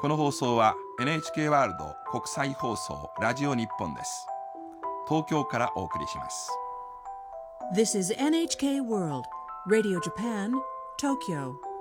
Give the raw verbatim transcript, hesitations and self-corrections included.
この放送は エヌエイチケー ワールド国際放送ラジオ日本です。東京からお送りします。 This is エヌエイチケー World Radio Japan, Tokyo.